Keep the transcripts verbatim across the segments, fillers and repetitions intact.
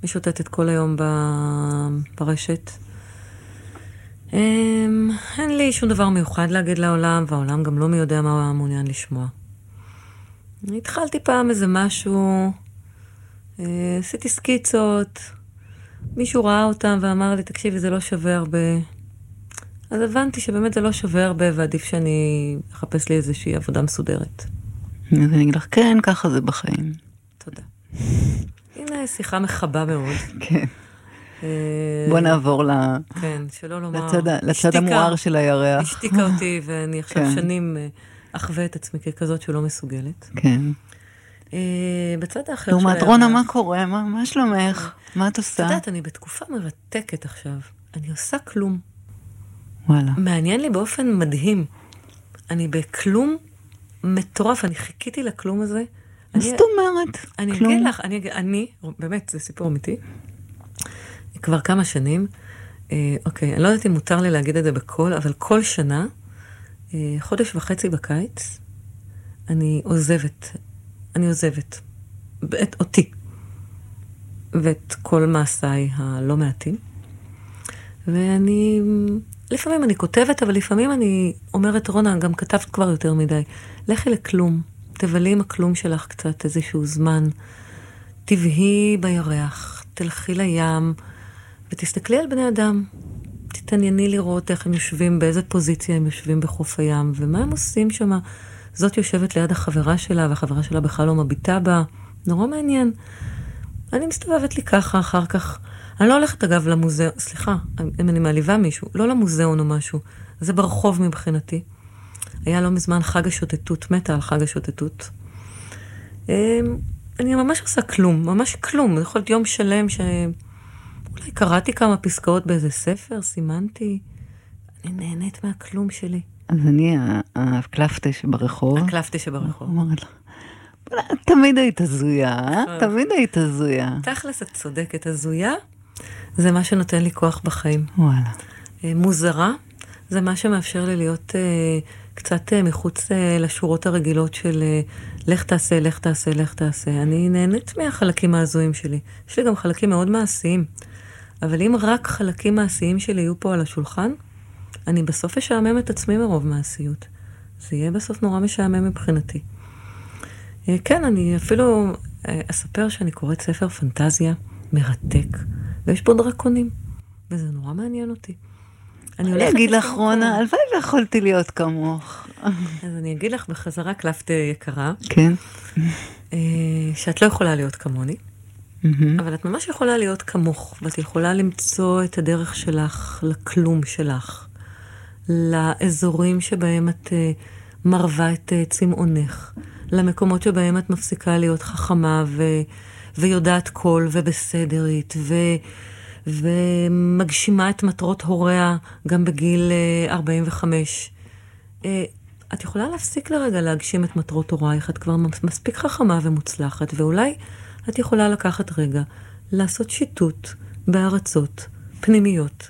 משוטטת כל היום ברשת. אין לי שום דבר מיוחד להגיד לעולם, והעולם גם לא מי יודע מה מעוניין לשמוע. התחלתי פעם איזה משהו, עשיתי סקיצות, מישהו ראה אותם ואמר לי, תקשיבי, זה לא שווה הרבה. אז הבנתי שבאמת זה לא שווה הרבה, ועדיף שאני אחפש לי איזושהי עבודה מסודרת. אז אני אגיד לך, כן, ככה זה בחיים. תודה. הנה שיחה מחבה מאוד. כן. בוא נעבור לצד המואר של הירח. השתיקה אותי, ואני עכשיו שנים אחווה את עצמי ככזאת שלא מסוגלת. כן. בצד האחר של הירח. לעומת רונה, מה קורה? מה שלומך? מה את עושה? את יודעת, אני בתקופה מרתקת עכשיו. אני עושה כלום. וואלה. מעניין לי באופן מדהים. אני בכלום מטורף, אני חיכיתי לכלום הזה. מה זאת אומרת? אני אגיד לך, אני, אני, באמת, זה סיפור אמיתי, כבר כמה שנים, אה, אוקיי, אני לא יודעת אם מותר לי להגיד את זה בכל, אבל כל שנה, אה, חודש וחצי בקיץ, אני עוזבת, אני עוזבת, את אותי, ואת כל מעשיי הלא מעטים, ואני, לפעמים אני כותבת, אבל לפעמים אני אומרת, רונה, גם כתבת כבר יותר מדי, לכי לכלום, תבלי עם הכלום שלך קצת איזשהו זמן, תבהי בירח, תלכי לים, ותסתכלי על בני אדם. תתענייני לראות איך הם יושבים, באיזה פוזיציה הם יושבים בחוף הים, ומה הם עושים שם. זאת יושבת ליד החברה שלה, והחברה שלה בכלל לא מביטה בה. נורא מעניין. אני מסתובבת לי ככה אחר כך. אני לא הולכת אגב למוזיאון, סליחה, אם אני מעליבה מישהו, לא למוזיאון או משהו. זה ברחוב מבחינתי. היה לא מזמן חג השוטטות, מתה על חג השוטטות. אני ממש עושה כלום, ממש כלום. זה יכול להיות יום שלם שאולי קראתי כמה פסקאות באיזה ספר, סימנתי. אני נהנית מהכלום שלי. אז אני הקלפטה שברחוב. הקלפטה שברחוב. אומרת לך, תמיד היית הזויה, תמיד היית הזויה. תכלס את צודקת, הזויה זה מה שנותן לי כוח בחיים. וואלה. מוזרה זה מה שמאפשר לי להיות קצת מחוץ לשורות הרגילות של לך תעשה, לך תעשה, לך תעשה. אני נהנית מהחלקים ההזויים שלי. יש לי גם חלקים מאוד מעשיים. אבל אם רק חלקים מעשיים שלי יהיו פה על השולחן, אני בסוף אשעמם את עצמי מרוב מעשיות. זה יהיה בסוף נורא משעמם מבחינתי. כן, אני אפילו אספר שאני קוראת ספר פנטזיה מרתק, ויש פה דרקונים, וזה נורא מעניין אותי. אני אגיד לך, רונה, הלוואי ויכולתי להיות כמוך. אז אני אגיד לך בחזרה, קלפטה יקרה, כן. שאת לא יכולה להיות כמוני, אבל את ממש יכולה להיות כמוך, ואת יכולה למצוא את הדרך שלך לכלום שלך, לאזורים שבהם את מרווה את צמאונך, למקומות שבהם את מפסיקה להיות חכמה ו... ויודעת כל ובסדרית ו... ומגשימה את מטרות הוריה גם בגיל ארבעים וחמש. את יכולה להפסיק לרגע להגשים את מטרות הורייך, את כבר מספיק חכמה ומוצלחת, ואולי את יכולה לקחת רגע, לעשות שיטוט בארצות פנימיות,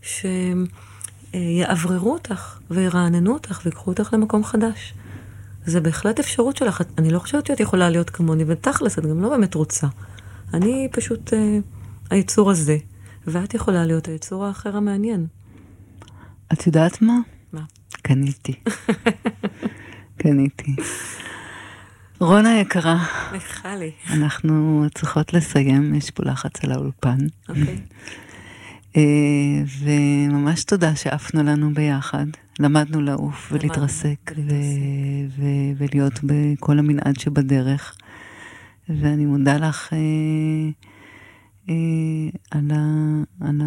שיעבררו אותך וירעננו אותך ויקחו אותך למקום חדש. זה בהחלט אפשרות שלך. אני לא חושבת שאת יכולה להיות כמוני, ותכלס, את גם לא באמת רוצה. אני פשוט אה, היצור הזה, ואת יכולה להיות היצור האחר המעניין. את יודעת מה? מה? קניתי. קניתי. רונה יקרה. נקחה לי. אנחנו צריכות לסיים, יש פה לחץ על האולפן. אוקיי. וממש תודה שאפנו לנו ביחד. למדנו לעוף ולהתרסק ולהיות בכל המנעד שבדרך. ואני מודה לך על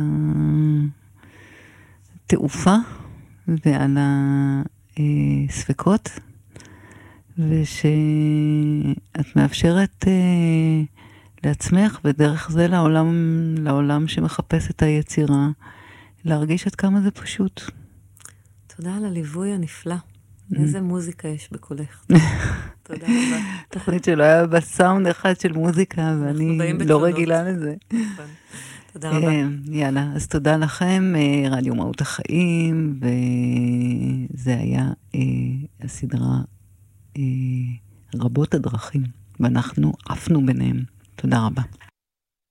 התעופה ועל הספקות, ושאת מאפשרת לעצמך ודרך זה לעולם, לעולם שמחפש את היצירה, להרגיש עד כמה זה פשוט. תודה על הליווי הנפלא. איזה מוזיקה יש בקולך. תודה רבה. תוכנית שלא היה בסאונד אחד של מוזיקה, ואני לא רגילה לזה. תודה רבה. יאללה, אז תודה לכם, רדיו מהות החיים, וזה היה הסדרה רבות הדרכים, ואנחנו עפנו ביניהם. תודה רבה.